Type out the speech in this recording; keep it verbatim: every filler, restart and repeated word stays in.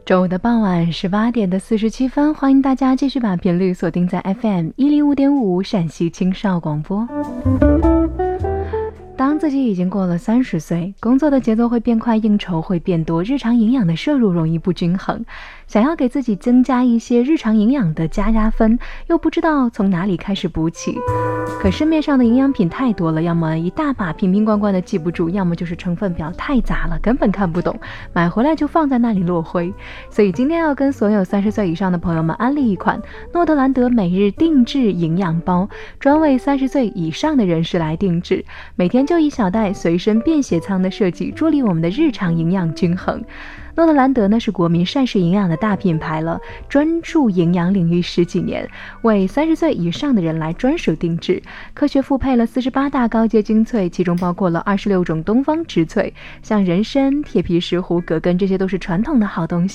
周五的傍晚十八点的四十七分，欢迎大家继续把频率锁定在 F M 一零五点五陕西青少广播。当自己已经过了三十岁，工作的节奏会变快，应酬会变多，日常营养的摄入容易不均衡，想要给自己增加一些日常营养的加加分，又不知道从哪里开始补起。可市面上的营养品太多了，要么一大把瓶瓶罐罐的记不住，要么就是成分表太杂了，根本看不懂，买回来就放在那里落灰。所以今天要跟所有三十岁以上的朋友们安利一款诺德兰德每日定制营养包，专为三十岁以上的人士来定制，每天就一小袋随身便携仓的设计，助力我们的日常营养均衡。诺德兰德呢是国民膳食营养的大品牌了，专注营养领域十几年，为三十岁以上的人来专属定制，科学复配了四十八大高阶精粹，其中包括了二十六种东方植萃，像人参、铁皮石斛、葛根，这些都是传统的好东西。